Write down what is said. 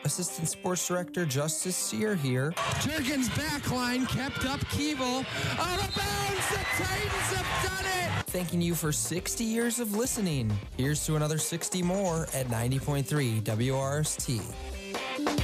Assistant Sports Director Justice Sear here. Jurgens back line kept up Keeble. Out of bounds, the Titans have done it! Thanking you for 60 years of listening. Here's to another 60 more at 90.3 WRST.